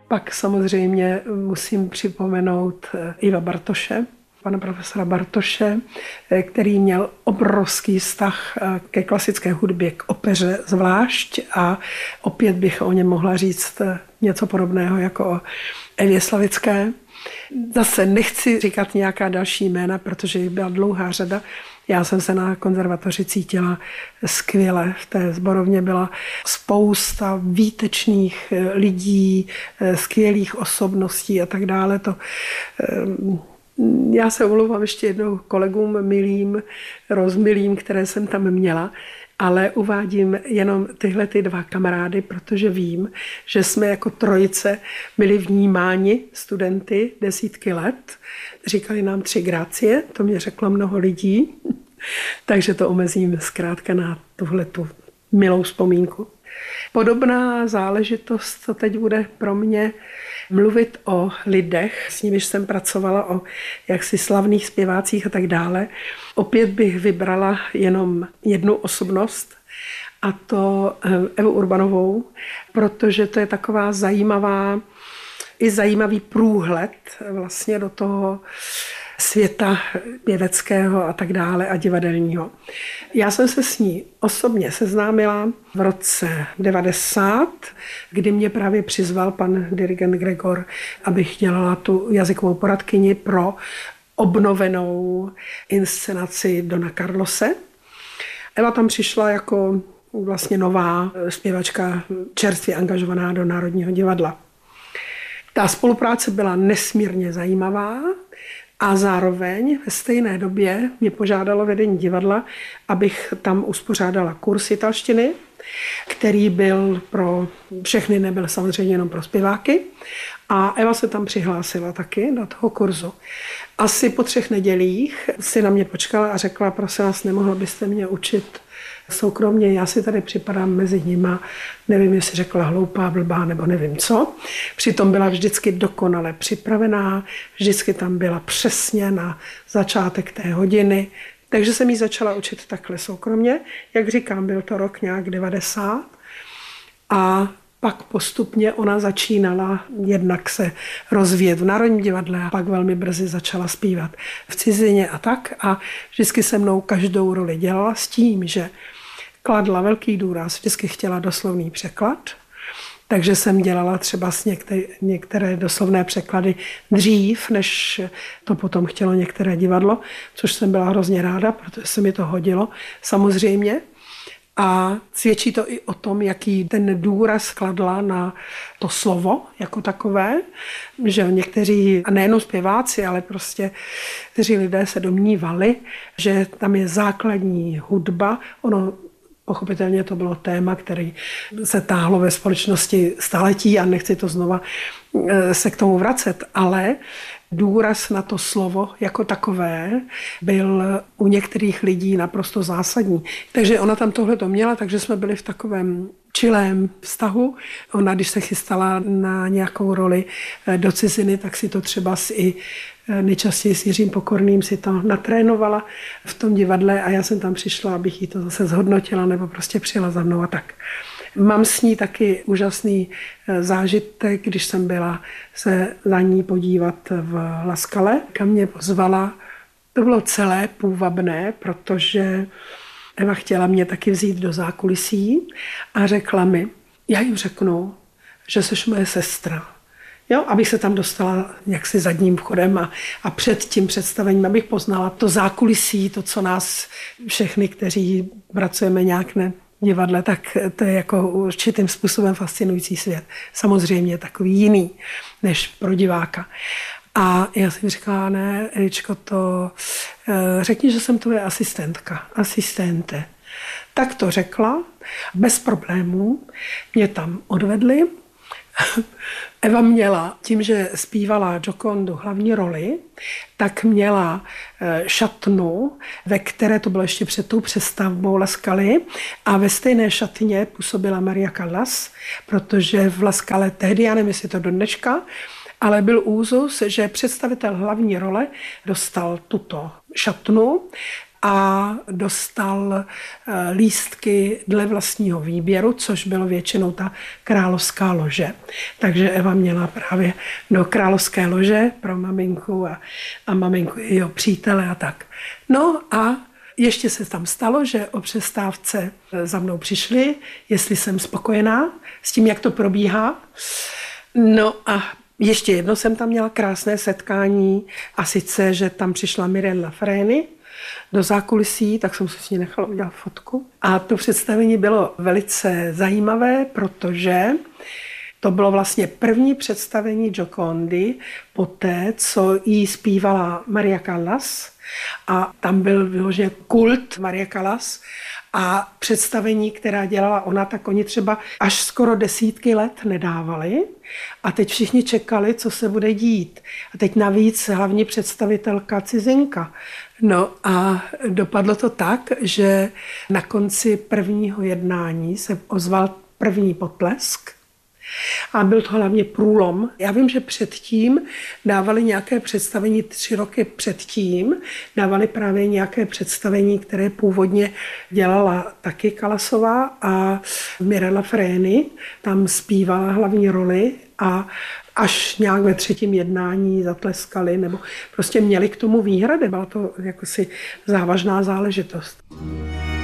Pak samozřejmě musím připomenout Iva Bartoše, pana profesora Bartoše, který měl obrovský vztah ke klasické hudbě, k opeře zvlášť a opět bych o něm mohla říct něco podobného jako o Evě Slavické. Zase nechci říkat nějaká další jména, protože jich byla dlouhá řada. Já jsem se na konzervatoři cítila skvěle. V té sborovně byla spousta výtečných lidí, skvělých osobností a tak dále. Já se omlouvám ještě jednou kolegům milým, rozmilým, které jsem tam měla, ale uvádím jenom tyhle ty dva kamarády, protože vím, že jsme jako trojice byli vnímáni studenty desítky let. Říkali nám 3 grácie, to mě řeklo mnoho lidí, takže to omezím zkrátka na tuhletu milou vzpomínku. Podobná záležitost, co teď bude pro mě mluvit o lidech, s nimiž jsem pracovala, o jaksi slavných zpěvácích a tak dále. Opět bych vybrala jenom jednu osobnost, a to Evu Urbanovou, protože to je taková zajímavý průhled vlastně do toho světa pěveckého a tak dále a divadelního. Já jsem se s ní osobně seznámila v roce 90, kdy mě právě přizval pan dirigent Gregor, abych dělala tu jazykovou poradkyni pro obnovenou inscenaci Dona Carlose. Eva tam přišla jako vlastně nová zpěvačka, čerstvě angažovaná do Národního divadla. Ta spolupráce byla nesmírně zajímavá a zároveň ve stejné době mě požádalo vedení divadla, abych tam uspořádala kurz italštiny, který byl pro všechny, nebyl samozřejmě jenom pro zpěváky. A Eva se tam přihlásila taky do toho kurzu. Asi po 3 nedělích si na mě počkala a řekla, prosím vás, nemohla byste mě učit soukromně, já si tady připadám mezi nima, nevím, jestli řekla hloupá, blbá nebo nevím co. Přitom byla vždycky dokonale připravená, vždycky tam byla přesně na začátek té hodiny, takže jsem jí začala učit takhle soukromně. Jak říkám, byl to rok nějak 90 a pak postupně ona začínala jednak se rozvíjet v Národním divadle a pak velmi brzy začala zpívat v cizině a tak. A vždycky se mnou každou roli dělala s tím, že kladla velký důraz, vždycky chtěla doslovný překlad. Takže jsem dělala třeba některé doslovné překlady dřív, než to potom chtělo některé divadlo, což jsem byla hrozně ráda, protože se mi to hodilo samozřejmě. A svědčí to i o tom, jaký ten důraz kladla na to slovo jako takové, že někteří, a nejenom zpěváci, ale prostě kteří lidé se domnívali, že tam je základní hudba. Ono pochopitelně to bylo téma, který se táhlo ve společnosti staletí a nechci to znova se k tomu vracet, ale důraz na to slovo jako takové byl u některých lidí naprosto zásadní. Takže ona tam tohle to měla, takže jsme byli v takovém čilém vztahu. Ona, když se chystala na nějakou roli do ciziny, tak si to třeba i nejčastěji s Jiřím Pokorným si to natrénovala v tom divadle a já jsem tam přišla, abych jí to zase zhodnotila nebo prostě přijela za mnou a tak. Mám s ní taky úžasný zážitek, když jsem byla se na ní podívat v La Scale, kam mě pozvala. To bylo celé půvabné, protože Eva chtěla mě taky vzít do zákulisí a řekla mi, já jim řeknu, že jsi moje sestra. Jo, abych se tam dostala jaksi zadním vchodem a před tím představením, abych poznala to zákulisí, to, co nás všechny, kteří pracujeme nějak divadle, tak to je jako určitým způsobem fascinující svět. Samozřejmě takový jiný než pro diváka. A já jsem říkala, ne, Eličko, řekni, že jsem tvoje asistente. Tak to řekla, bez problémů, mě tam odvedli. Eva měla, tím, že zpívala Giocondu hlavní roli, tak měla šatnu, ve které to bylo ještě před tou přestavbou La Scala a ve stejné šatně působila Maria Callas, protože v La Scala tehdy, já nevím, jestli to do dneška, ale byl úzus, že představitel hlavní role dostal tuto šatnu a dostal lístky dle vlastního výběru, což bylo většinou ta královská lože. Takže Eva měla právě do královské lože pro maminku a maminku jeho přítele a tak. No a ještě se tam stalo, že o přestávce za mnou přišli, jestli jsem spokojená s tím, jak to probíhá. No a ještě jedno jsem tam měla krásné setkání a sice, že tam přišla Mirella Freni do zákulisí, tak jsem si s ní nechala udělat fotku. A to představení bylo velice zajímavé, protože to bylo vlastně první představení Giocondy poté, co jí zpívala Maria Callas. A tam byl vyloženě kult Maria Callas a představení, která dělala ona, tak oni třeba až skoro desítky let nedávali a teď všichni čekali, co se bude dít. A teď navíc hlavní představitelka cizinka. No a dopadlo to tak, že na konci prvního jednání se ozval první potlesk. A byl to hlavně průlom. Já vím, že předtím dávali nějaké představení 3 roky předtím, dávali právě nějaké představení, které původně dělala taky Callasová a Mirella Freni tam zpívala hlavní roli a až nějak ve 3. jednání zatleskali nebo prostě měli k tomu výhrady. Byla to jakosi závažná záležitost.